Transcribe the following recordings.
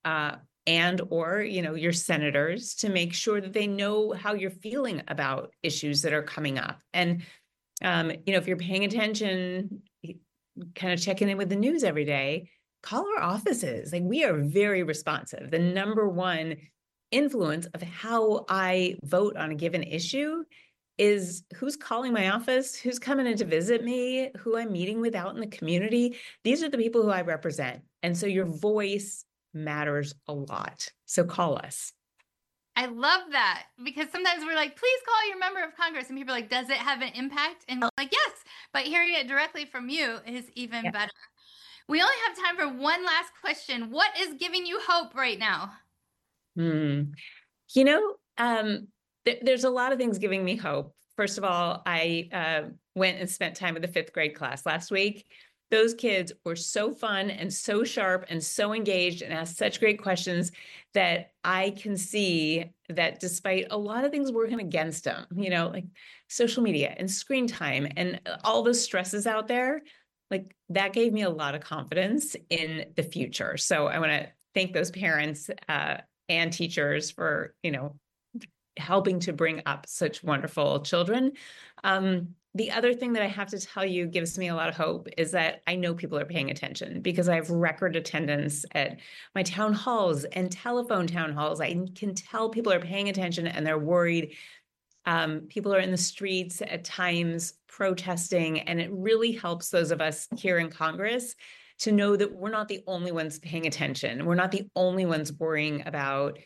and or, your senators to make sure that they know how you're feeling about issues that are coming up. And, if you're paying attention, kind of checking in with the news every day, call our offices. Like, we are very responsive. The number one influence of how I vote on a given issue is who's calling my office, who's coming in to visit me, who I'm meeting with out in the community. These are the people who I represent. And so your voice matters a lot. So call us. I love that, because sometimes we're like, please call your member of Congress. And people are like, does it have an impact? And we're like, yes, but hearing it directly from you is even better. We only have time for one last question. What is giving you hope right now? There's a lot of things giving me hope. First of all, I went and spent time with the 5th grade class last week. Those kids were so fun and so sharp and so engaged and asked such great questions that I can see that despite a lot of things working against them, like social media and screen time and all the stresses out there, like that gave me a lot of confidence in the future. So I want to thank those parents and teachers for, helping to bring up such wonderful children. The other thing that I have to tell you gives me a lot of hope is that I know people are paying attention, because I have record attendance at my town halls and telephone town halls. I can tell people are paying attention and they're worried. People are in the streets at times protesting, and it really helps those of us here in Congress to know that we're not the only ones paying attention. We're not the only ones worrying about,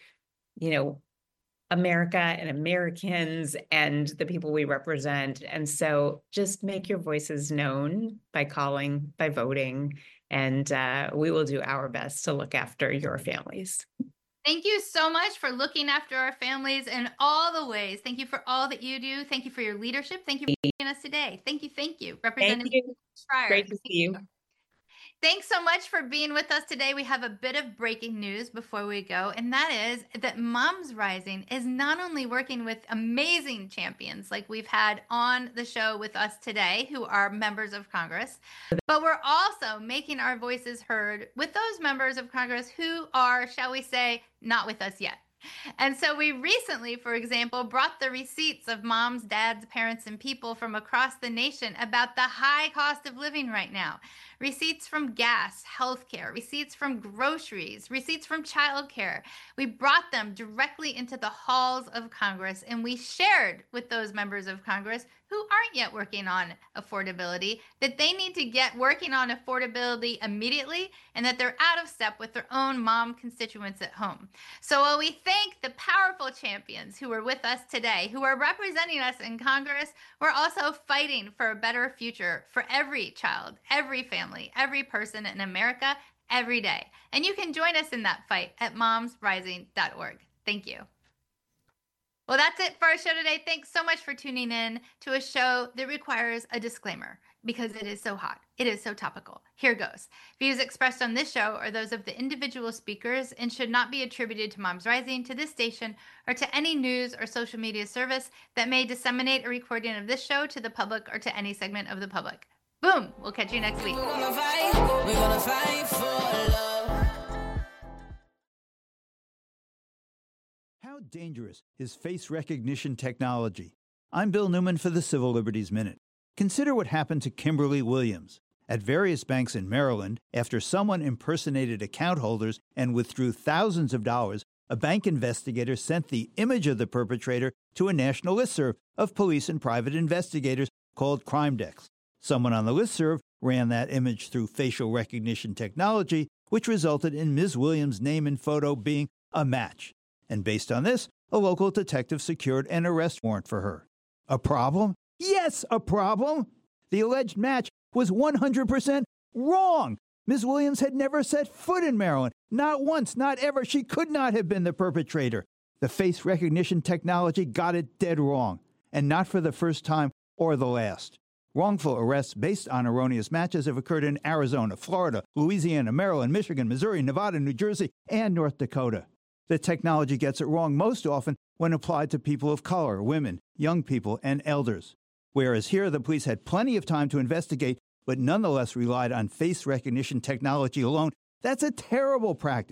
America and Americans and the people we represent. And so just make your voices known by calling, by voting, and we will do our best to look after your families. Thank you so much for looking after our families in all the ways. Thank you for all that you do. Thank you for your leadership. Thank you for joining us today. Thank you. Thank you. Representative Schreier. Great to see you. Thanks so much for being with us today. We have a bit of breaking news before we go, and that is that Moms Rising is not only working with amazing champions like we've had on the show with us today, who are members of Congress, but we're also making our voices heard with those members of Congress who are, shall we say, not with us yet. And so we recently, for example, brought the receipts of moms, dads, parents, and people from across the nation about the high cost of living right now. Receipts from gas, healthcare, receipts from groceries, receipts from childcare. We brought them directly into the halls of Congress, and we shared with those members of Congress who aren't yet working on affordability that they need to get working on affordability immediately, and that they're out of step with their own mom constituents at home. So while we thank the powerful champions who are with us today, who are representing us in Congress, we're also fighting for a better future for every child, every family, every person in America every day. And you can join us in that fight at momsrising.org. Thank you. Well, that's it for our show today. Thanks so much for tuning in to a show that requires a disclaimer because it is so hot. It is so topical. Here goes. Views expressed on this show are those of the individual speakers and should not be attributed to Moms Rising, to this station, or to any news or social media service that may disseminate a recording of this show to the public or to any segment of the public. Boom. We'll catch you next week. We're gonna fight for love. How dangerous is face recognition technology? I'm Bill Newman for the Civil Liberties Minute. Consider what happened to Kimberly Williams. At various banks in Maryland, after someone impersonated account holders and withdrew thousands of dollars, a bank investigator sent the image of the perpetrator to a national listserv of police and private investigators called CrimeDex. Someone on the listserv ran that image through facial recognition technology, which resulted in Ms. Williams' name and photo being a match. And based on this, a local detective secured an arrest warrant for her. A problem? Yes, a problem! The alleged match was 100% wrong! Ms. Williams had never set foot in Maryland. Not once, not ever. She could not have been the perpetrator. The face recognition technology got it dead wrong, and not for the first time or the last. Wrongful arrests based on erroneous matches have occurred in Arizona, Florida, Louisiana, Maryland, Michigan, Missouri, Nevada, New Jersey, and North Dakota. The technology gets it wrong most often when applied to people of color, women, young people, and elders. Whereas here, the police had plenty of time to investigate, but nonetheless relied on face recognition technology alone. That's a terrible practice.